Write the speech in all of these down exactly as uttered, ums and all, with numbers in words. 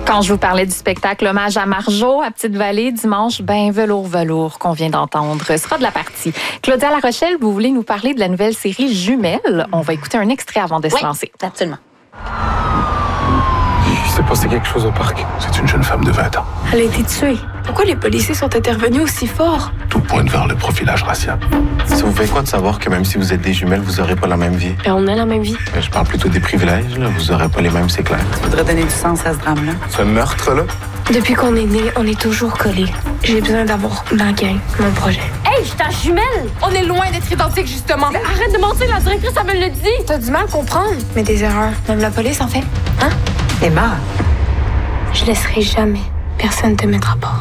Quand je vous parlais du spectacle Hommage à Marjo à Petite-Vallée, dimanche, ben velours velours qu'on vient d'entendre sera de la partie. Claudia Larochelle, vous voulez nous parler de la nouvelle série Jumelles? On va écouter un extrait avant de se oui, lancer. Absolument. Il s'est passé quelque chose au parc. C'est une jeune femme de vingt ans. Elle a été tuée. Pourquoi les policiers sont intervenus aussi fort? Tout pointe vers le profilage racial. Ça vous fait quoi de savoir que même si vous êtes des jumelles, vous n'aurez pas la même vie? Et on a la même vie. Je parle plutôt des privilèges, là. Vous n'aurez pas les mêmes, c'est clair. Il faudrait donner du sens à ce drame-là. Ce meurtre-là? Depuis qu'on est né, on est toujours collés. J'ai besoin d'avoir ma gang, mon projet. Hey, je ta jumelle! On est loin d'être identiques, justement. Mais arrête de mentir, la directrice, elle me le dit. T'as du mal à comprendre, mais des erreurs. Même la police en fait. Hein? Emma, je laisserai jamais personne te mettre à part.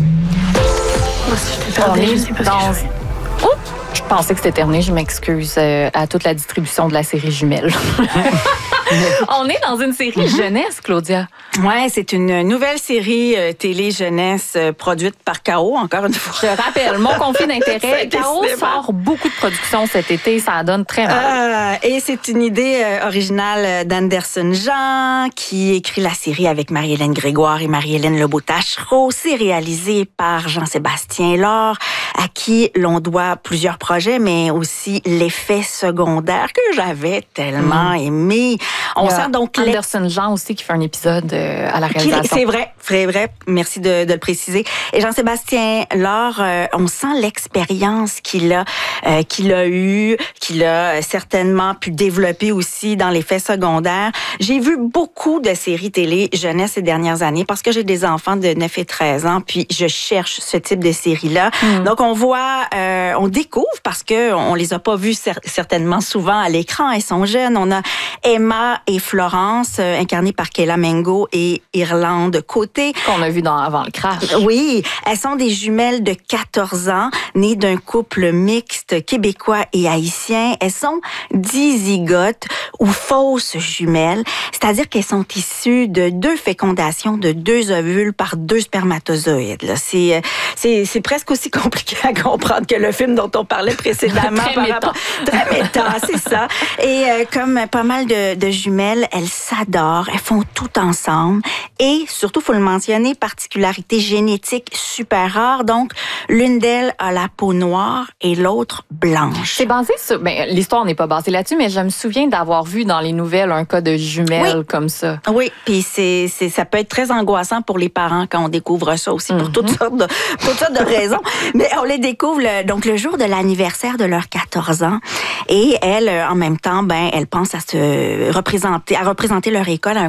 Moi, si je te On perdais, je est sais pas dans... ce que je fais. Oh! Je pensais que c'était terminé. Je m'excuse euh, à toute la distribution de la série Jumelles. On est dans une série jeunesse, Claudia. ouais, c'est une nouvelle série euh, télé jeunesse euh, produite par K O, encore une fois. Je rappelle, mon conflit d'intérêt, C'est K O décidément. sort beaucoup de productions cet été. Ça donne très mal. Euh, et c'est une idée euh, originale d'Anderson Jean, qui écrit la série avec Marie-Hélène Grégoire et Marie-Hélène Lebeau-Tachereau. C'est réalisé par Jean-Sébastien Laure, à qui l'on doit plusieurs projets, mais aussi l'effet secondaire que j'avais tellement Mm. aimé. On sent donc l'ex- Anderson Jean aussi qui fait un épisode euh, à la Qui- réalisation. C'est vrai, c'est vrai. Merci de, de le préciser. Et Jean-Sébastien Laure, euh, on sent l'expérience qu'il a, euh, qu'il a eu, qu'il a certainement pu développer aussi dans les faits secondaires. J'ai vu beaucoup de séries télé jeunesse ces dernières années parce que j'ai des enfants de neuf et treize ans, puis je cherche ce type de série-là. Mm. Donc on voit, euh, on découvre parce que on les a pas vus cer- certainement souvent à l'écran. Elles sont jeunes. On a Emma et Florence, euh, incarnées par Kayla Mengo et Irlande Côté. Qu'on a vu dans Avant le crash. Oui, elles sont des jumelles de quatorze ans, nées d'un couple mixte québécois et haïtien. Elles sont dizygotes ou fausses jumelles, c'est-à-dire qu'elles sont issues de deux fécondations de deux ovules par deux spermatozoïdes. Là. C'est, c'est, c'est presque aussi compliqué à comprendre que le film dont on parlait précédemment. Très par méta. rapport- Très méta, c'est ça. Et euh, comme pas mal de, de jumelles, elles s'adorent, elles font tout ensemble. Et surtout, faut le mentionner, particularité génétique super rare. Donc, l'une d'elles a la peau noire et l'autre blanche. C'est basé sur... Ben, l'histoire n'est pas basée là-dessus, mais je me souviens d'avoir vu dans les nouvelles un cas de jumelles Oui. comme ça. Oui, puis c'est, c'est, ça peut être très angoissant pour les parents quand on découvre ça aussi, pour Mhm. toutes sortes de, pour toutes sortes de raisons. Mais on les découvre le- donc le jour de l'anniversaire de leurs quatorze ans. Et elles, en même temps, ben, elles pensent à se représenter, à représenter leur école à un